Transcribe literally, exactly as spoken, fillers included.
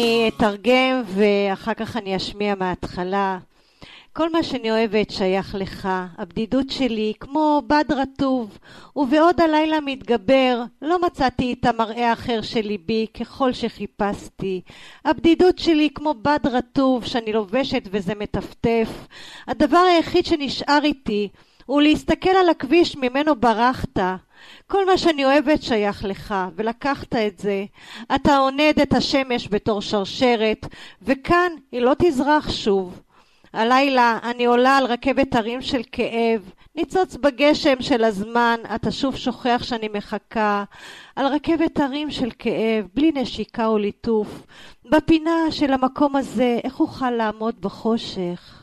אני אתרגם ואחר כך אני אשמיע מההתחלה. כל מה שאני אוהבת שייך לך, הבדידות שלי כמו בד רטוב, ובעוד הלילה מתגבר, לא מצאתי את המראה האחר של ליבי ככל שחיפשתי. הבדידות שלי כמו בד רטוב שאני לובשת וזה מטפטף. הדבר היחיד שנשאר איתי הוא להסתכל על הכביש ממנו ברחת. כל מה שאני אוהבת שייך לך, ולקחת את זה. אתה עונד את השמש בתור שרשרת, וכאן היא לא תזרח שוב. הלילה אני עולה על רכבת הרים של כאב, ניצוץ בגשם של הזמן, אתה שוב שוכח שאני מחכה. על רכבת הרים של כאב, בלי נשיקה או ליטוף. בפינה של המקום הזה, איך אוכל לעמוד בחושך?